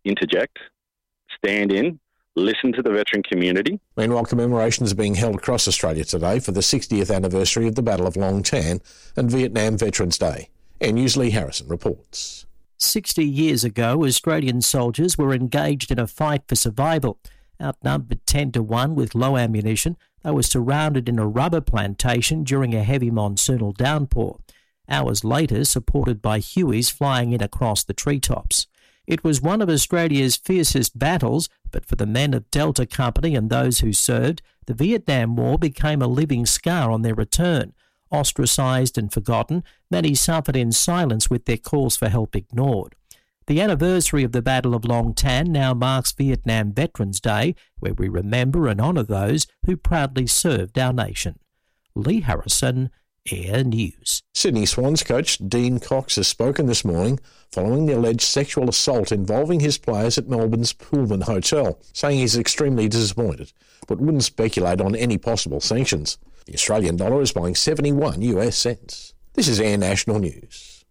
interject, stand in, listen to the veteran community. Meanwhile, commemorations are being held across Australia today for the 60th anniversary of the Battle of Long Tan and Vietnam Veterans Day. NU's Lee Harrison reports. 60 years ago, Australian soldiers were engaged in a fight for survival. Outnumbered 10-1 with low ammunition, they were surrounded in a rubber plantation during a heavy monsoonal downpour. Hours later, supported by Hueys flying in across the treetops. It was one of Australia's fiercest battles, but for the men of Delta Company and those who served, the Vietnam War became a living scar on their return. Ostracised and forgotten, many suffered in silence with their calls for help ignored. The anniversary of the Battle of Long Tan now marks Vietnam Veterans Day, where we remember and honour those who proudly served our nation. Lee Harrison, Air News. Sydney Swans coach Dean Cox has spoken this morning following the alleged sexual assault involving his players at Melbourne's Pullman Hotel, saying he's extremely disappointed, but wouldn't speculate on any possible sanctions. The Australian dollar is buying 71 US cents. This is Air National News.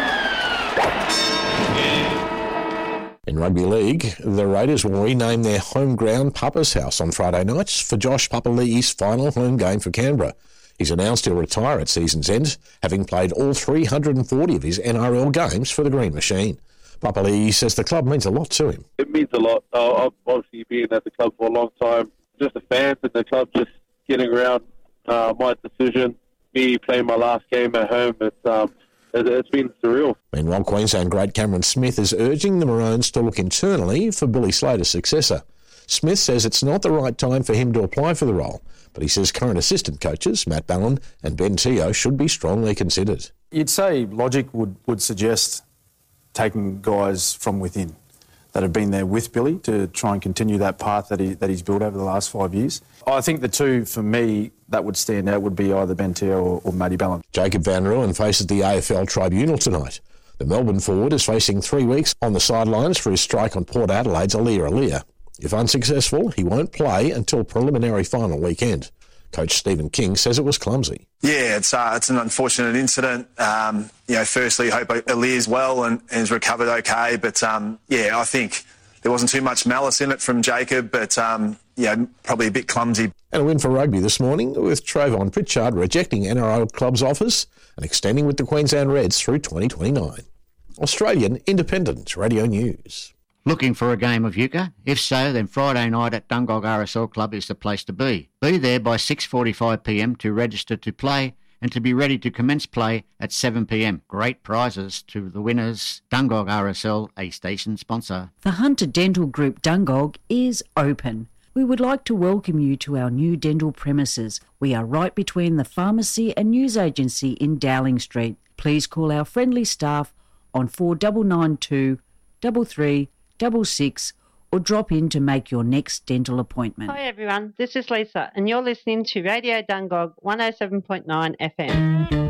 In rugby league, the Raiders will rename their home ground Papa's House on Friday nights for Josh Papali'i's final home game for Canberra. He's announced he'll retire at season's end, having played all 340 of his NRL games for the Green Machine. Papali'i says the club means a lot to him. It means a lot. I've obviously been at the club for a long time. Just the fans and the club just getting around my decision, me playing my last game at home, it's been surreal. Meanwhile, Queensland great Cameron Smith is urging the Maroons to look internally for Billy Slater's successor. Smith says it's not the right time for him to apply for the role, but he says current assistant coaches, Matt Ballon and Ben Teo, should be strongly considered. You'd say logic would suggest taking guys from within that have been there with Billy to try and continue that path that he's built over the last 5 years. I think the two, for me, that would stand out would be either Ben Teo or Matty Ballon. Jacob van Rooyen faces the AFL Tribunal tonight. The Melbourne forward is facing 3 weeks on the sidelines for his strike on Port Adelaide's Aliir. If unsuccessful, he won't play until preliminary final weekend. Coach Stephen King says it was clumsy. Yeah, it's an unfortunate incident. Firstly, hope Aliir's well and is recovered okay. But, I think there wasn't too much malice in it from Jacob, but, probably a bit clumsy. And a win for rugby this morning with Trayvon Pritchard rejecting NRL club's offers and extending with the Queensland Reds through 2029. Australian Independent Radio News. Looking for a game of euchre? If so, then Friday night at Dungog RSL Club is the place to be. Be there by 6:45pm to register to play and to be ready to commence play at 7pm. Great prizes to the winners. Dungog RSL, a station sponsor. The Hunter Dental Group Dungog is open. We would like to welcome you to our new dental premises. We are right between the pharmacy and news agency in Dowling Street. Please call our friendly staff on 4992 3366 or drop in to make your next dental appointment. Hi everyone, this is Lisa and you're listening to Radio Dungog 107.9 FM.